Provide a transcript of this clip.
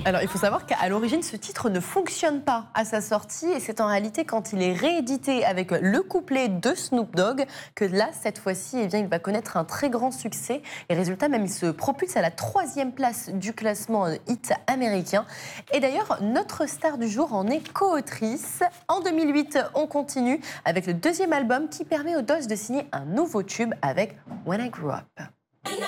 Alors, il faut savoir qu'à l'origine, ce titre ne fonctionne pas à sa sortie et c'est en réalité quand il est réédité avec le couplet de Snoop Dogg que là, cette fois-ci, il va connaître un très grand succès. Et résultat, même, il se propulse à la 3e place du classement hit américain. Et d'ailleurs, notre star du jour en est co-autrice. En 2008, on continue avec le 2e album qui permet aux Doors de signer un nouveau tube avec When I Grew Up.